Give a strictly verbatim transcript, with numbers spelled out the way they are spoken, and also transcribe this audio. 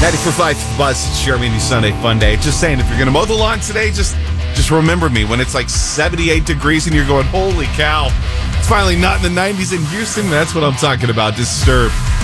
ninety-four point five Buzz, it's your mini Sunday fun day. Just saying, if you're going to mow the lawn today, just just remember me when it's like seventy-eight degrees and you're going, holy cow. It's finally not in the nineties in Houston. That's what I'm talking about. Disturbed.